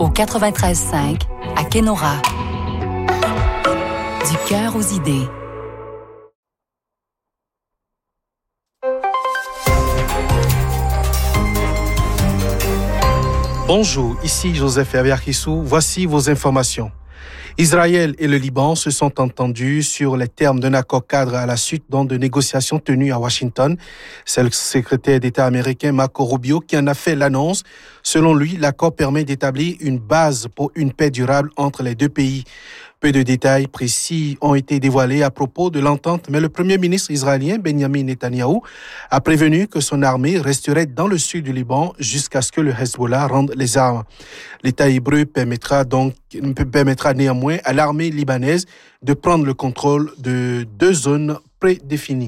au 93.5 à Kenora. Du cœur aux idées. Bonjour, ici Joseph Herviarkissou. Voici vos informations. Israël et le Liban se sont entendus sur les termes d'un accord cadre à la suite de négociations tenues à Washington. C'est le secrétaire d'État américain Marco Rubio qui en a fait l'annonce. Selon lui, l'accord permet d'établir une base pour une paix durable entre les deux pays. Peu de détails précis ont été dévoilés à propos de l'entente, mais le premier ministre israélien Benjamin Netanyahou a prévenu que son armée resterait dans le sud du Liban jusqu'à ce que le Hezbollah rende les armes. L'État hébreu permettra néanmoins à l'armée libanaise de prendre le contrôle de 2 zones prédéfinies.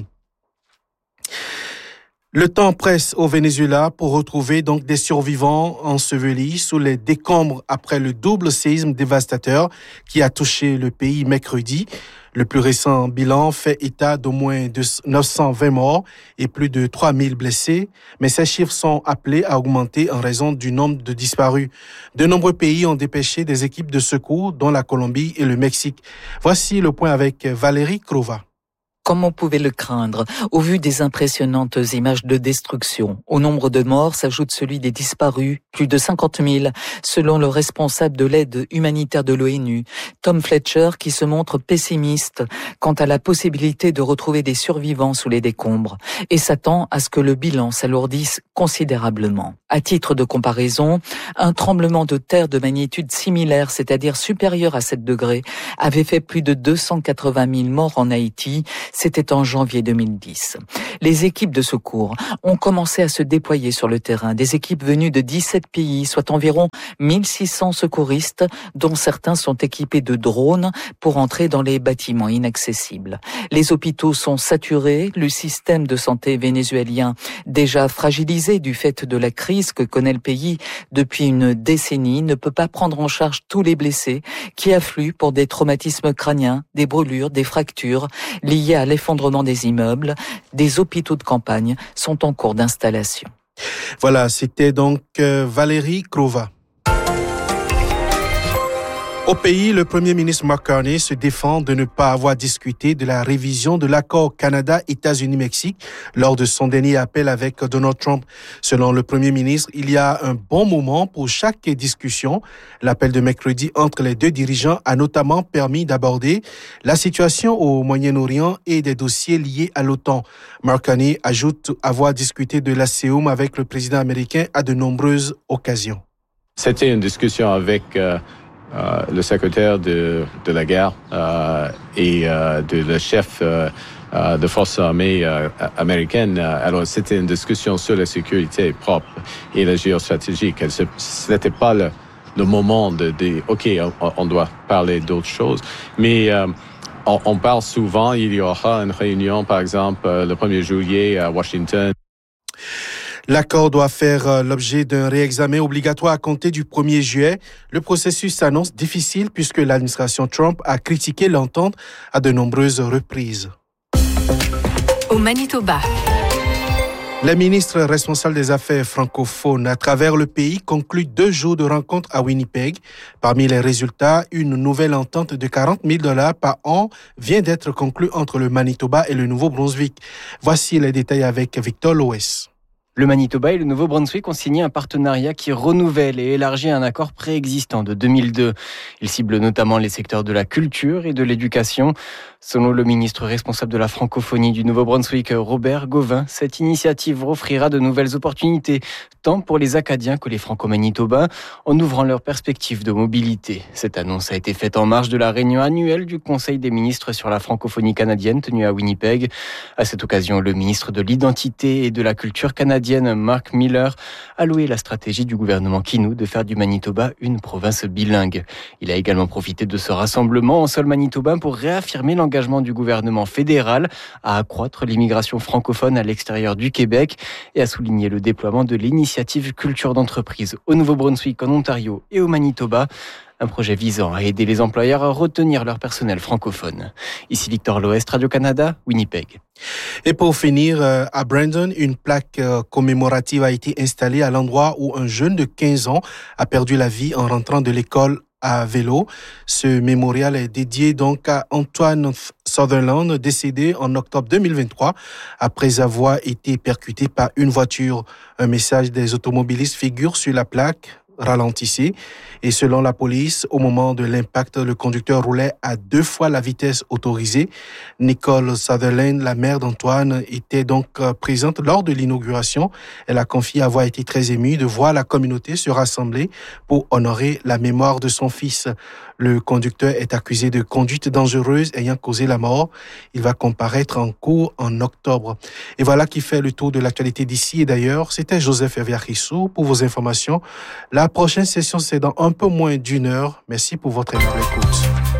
Le temps presse au Venezuela pour retrouver des survivants ensevelis sous les décombres après le double séisme dévastateur qui a touché le pays mercredi. Le plus récent bilan fait état d'au moins 920 morts et plus de 3000 blessés, mais ces chiffres sont appelés à augmenter en raison du nombre de disparus. De nombreux pays ont dépêché des équipes de secours, dont la Colombie et le Mexique. Voici le point avec Valérie Crova. Comme on pouvait le craindre, au vu des impressionnantes images de destruction. Au nombre de morts s'ajoute celui des disparus, plus de 50 000, selon le responsable de l'aide humanitaire de l'ONU, Tom Fletcher, qui se montre pessimiste quant à la possibilité de retrouver des survivants sous les décombres et s'attend à ce que le bilan s'alourdisse considérablement. À titre de comparaison, un tremblement de terre de magnitude similaire, c'est-à-dire supérieur à 7 degrés, avait fait plus de 280 000 morts en Haïti. C'était en janvier 2010. Les équipes de secours ont commencé à se déployer sur le terrain. Des équipes venues de 17 pays, soit environ 1600 secouristes, dont certains sont équipés de drones pour entrer dans les bâtiments inaccessibles. Les hôpitaux sont saturés. Le système de santé vénézuélien, déjà fragilisé du fait de la crise que connaît le pays depuis une décennie, ne peut pas prendre en charge tous les blessés qui affluent pour des traumatismes crâniens, des brûlures, des fractures liées à l'effondrement des immeubles. Des hôpitaux de campagne sont en cours d'installation. Voilà, c'était donc Valérie Crova. Au pays, le premier ministre Mark Carney se défend de ne pas avoir discuté de la révision de l'accord Canada-États-Unis-Mexique lors de son dernier appel avec Donald Trump. Selon le premier ministre, il y a un bon moment pour chaque discussion. L'appel de mercredi entre les deux dirigeants a notamment permis d'aborder la situation au Moyen-Orient et des dossiers liés à l'OTAN. Mark Carney ajoute avoir discuté de l'ASEUM avec le président américain à de nombreuses occasions. C'était une discussion avec le secrétaire de la guerre et le chef de forces armées américaines. Alors, c'était une discussion sur la sécurité propre et la géostratégie. Ce n'était pas le moment de OK, on doit parler d'autres choses. Mais on parle souvent, il y aura une réunion, par exemple, le 1er juillet à Washington. L'accord doit faire l'objet d'un réexamen obligatoire à compter du 1er juillet. Le processus s'annonce difficile puisque l'administration Trump a critiqué l'entente à de nombreuses reprises. Au Manitoba. Les ministres responsables des affaires francophones à travers le pays concluent 2 jours de rencontres à Winnipeg. Parmi les résultats, une nouvelle entente de 40 000 $ par an vient d'être conclue entre le Manitoba et le Nouveau-Brunswick. Voici les détails avec Victor Loès. Le Manitoba et le Nouveau-Brunswick ont signé un partenariat qui renouvelle et élargit un accord préexistant de 2002. Il cible notamment les secteurs de la culture et de l'éducation. Selon le ministre responsable de la francophonie du Nouveau-Brunswick, Robert Gauvin, cette initiative offrira de nouvelles opportunités, tant pour les Acadiens que les Franco-Manitobains, en ouvrant leurs perspectives de mobilité. Cette annonce a été faite en marge de la réunion annuelle du Conseil des ministres sur la francophonie canadienne tenue à Winnipeg. À cette occasion, le ministre de l'Identité et de la Culture canadienne, Mark Miller, a loué la stratégie du gouvernement Kinou de faire du Manitoba une province bilingue. Il a également profité de ce rassemblement en sol manitobain pour réaffirmer l'engagement l'engagement du gouvernement fédéral à accroître l'immigration francophone à l'extérieur du Québec et a souligné le déploiement de l'initiative Culture d'entreprise au Nouveau-Brunswick, en Ontario et au Manitoba. Un projet visant à aider les employeurs à retenir leur personnel francophone. Ici Victor Loest, Radio-Canada, Winnipeg. Et pour finir, à Brandon, une plaque commémorative a été installée à l'endroit où un jeune de 15 ans a perdu la vie en rentrant de l'école à vélo. Ce mémorial est dédié donc à Antoine Sutherland, décédé en octobre 2023 après avoir été percuté par une voiture. Un message des automobilistes figure sur la plaque: ralentissez. Et selon la police, au moment de l'impact, le conducteur roulait à 2 fois la vitesse autorisée. Nicole Sutherland, la mère d'Antoine, était donc présente lors de l'inauguration. Elle a confié avoir été très émue de voir la communauté se rassembler pour honorer la mémoire de son fils. Le conducteur est accusé de conduite dangereuse ayant causé la mort. Il va comparaître en cour en octobre. Et voilà qui fait le tour de l'actualité d'ici et d'ailleurs. C'était Joseph Eviarissou pour vos informations. La prochaine session, c'est dans un peu moins d'1 heure. Merci pour votre aimable écoute.